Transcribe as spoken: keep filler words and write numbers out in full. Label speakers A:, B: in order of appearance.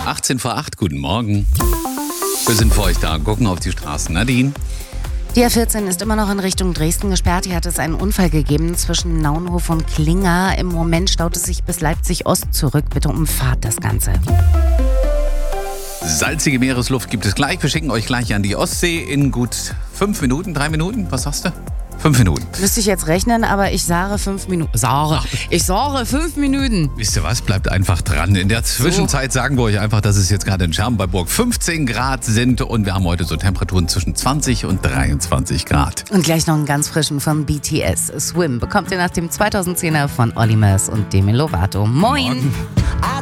A: achtzehn vor acht, guten Morgen. Wir sind für euch da, gucken auf die Straßen. Nadine?
B: Die A vierzehn ist immer noch in Richtung Dresden gesperrt. Hier hat es einen Unfall gegeben zwischen Naunhof und Klinger. Im Moment staut es sich bis Leipzig-Ost zurück. Bitte umfahrt das Ganze.
A: Salzige Meeresluft gibt es gleich. Wir schicken euch gleich an die Ostsee in gut fünf Minuten, drei Minuten. Was sagst du? Fünf Minuten.
B: Müsste ich jetzt rechnen, aber ich sage fünf Minuten. Sage. Ich sage fünf Minuten.
A: Wisst ihr was? Bleibt einfach dran. In der Zwischenzeit sagen wir euch einfach, dass es jetzt gerade in Scherbenbeiburg fünfzehn Grad sind und wir haben heute so Temperaturen zwischen zwanzig und dreiundzwanzig Grad.
B: Und gleich noch einen ganz frischen von B T S. Swim bekommt ihr nach dem zweitausendzehner von Olli Murs und Demi Lovato. Moin!
A: Morgen.